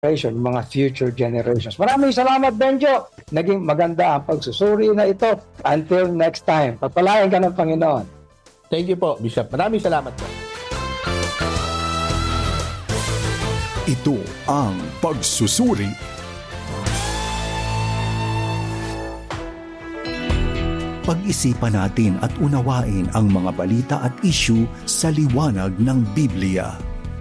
mga future generations. Maraming salamat, Benjo. Naging maganda ang pagsusuri na ito. Until next time, pagpalain ka ng Panginoon. Thank you po, Bishop. Maraming salamat po. Ito ang pagsusuri. Pag-isipan natin at unawain ang mga balita at issue sa liwanag ng Biblia.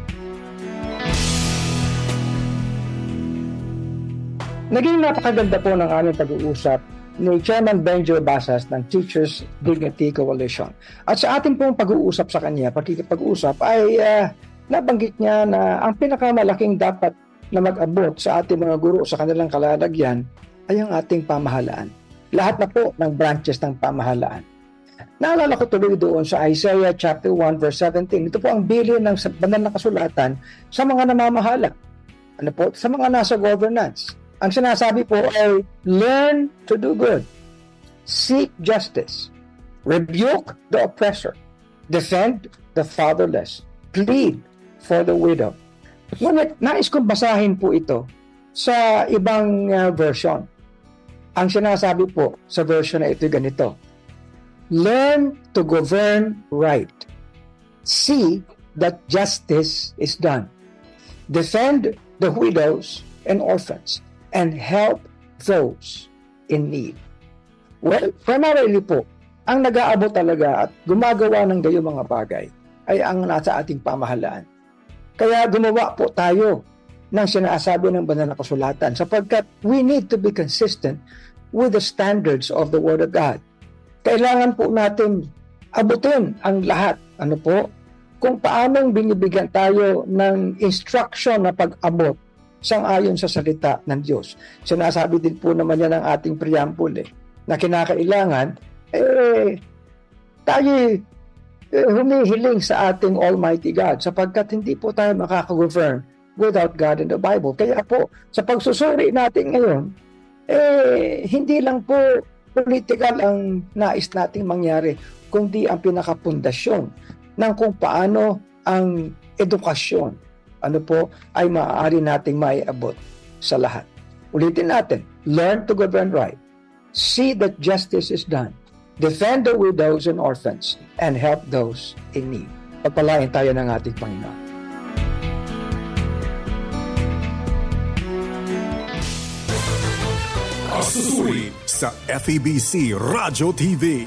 Naging napakaganda po ng aming pag-uusap ni Chairman Benjo Basas ng Teachers Dignity Coalition. At sa ating pong pag-uusap sa kanya, pag-uusap ay nabanggit niya na ang pinakamalaking dapat na mag-abot sa ating mga guro sa kanilang kalalagyan ay ang ating pamahalaan. Lahat na po ng branches ng pamahalaan. Naalala ko tuloy doon sa Isaiah chapter 1 verse 17. Ito po ang bilin ng banal na kasulatan sa mga namamahala. Ano po? Sa mga nasa governance. Ang sinasabi po ay learn to do good, seek justice, rebuke the oppressor, defend the fatherless, plead for the widow. Ngunit nais kong basahin po ito sa ibang version. Ang sinasabi po sa version na ito ganito: learn to govern right, see that justice is done, defend the widows and orphans, and help those in need. Well, primarily po, ang nag-aabot talaga at gumagawa ng gayong mga bagay ay ang nasa ating pamahalaan. Kaya gumawa po tayo ng sinasabi ng banal na kasulatan sapagkat we need to be consistent with the standards of the Word of God. Kailangan po natin abutin ang lahat. Ano po? Kung paanong binibigyan tayo ng instruction na pag-abot sang-ayon sa salita ng Diyos. Sinasabi din po naman yan ng ating preamble na kinakailangan tayo humihiling sa ating Almighty God sapagkat hindi po tayo makaka-govern without God in the Bible. Kaya po, sa pagsusuri natin ngayon, hindi lang po political ang nais nating mangyari, kundi ang pinakapundasyon ng kung paano ang edukasyon ay maaari nating maiabot sa lahat. Ulitin natin, learn to govern right, see that justice is done, defend the widows and orphans, and help those in need. Pagpalain tayo ng ating Panginoon. Pagsusuri sa FEBC Radio TV.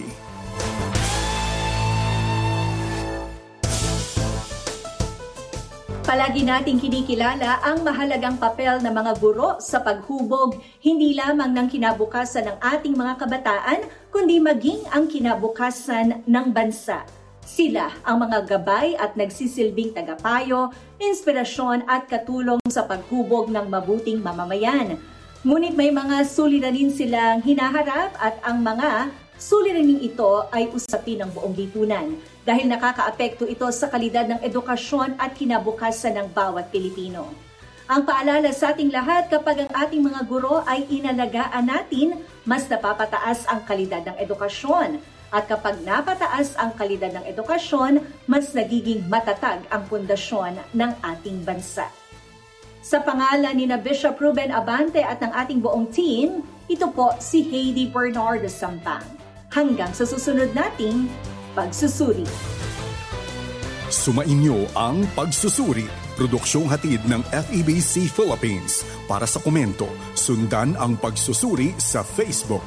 Palagi nating kinikilala ang mahalagang papel ng mga guro sa paghubog hindi lamang ng kinabukasan ng ating mga kabataan, kundi maging ang kinabukasan ng bansa. Sila ang mga gabay at nagsisilbing tagapayo, inspirasyon at katulong sa paghubog ng mabuting mamamayan. Ngunit may mga suliranin silang hinaharap at ang mga suliraning ito ay usapin ng buong lipunan dahil nakakaapekto ito sa kalidad ng edukasyon at kinabukasan ng bawat Pilipino. Ang paalala sa ating lahat, kapag ang ating mga guro ay inalagaan natin, mas napapataas ang kalidad ng edukasyon. At kapag napataas ang kalidad ng edukasyon, mas nagiging matatag ang pundasyon ng ating bansa. Sa pangalan ni Bishop Ruben Abante at ng ating buong team, ito po si Heidi Bernardo Sampang. Hanggang sa susunod nating pagsusuri. Sumainyo ang pagsusuri. Produksyong hatid ng FEBC Philippines. Para sa komento, sundan ang pagsusuri sa Facebook.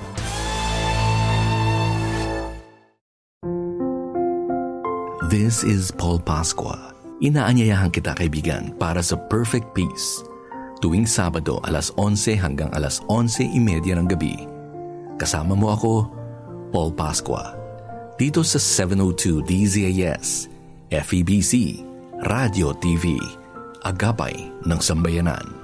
This is Paul Pascua. Inaanyayahan kita, kaibigan, para sa Perfect Peace. Tuwing Sabado, alas 11 hanggang alas 11:30 ng gabi. Kasama mo ako, Paul Pascua. Dito sa 702 DZAS, FEBC, Radio TV, Agapay ng Sambayanan.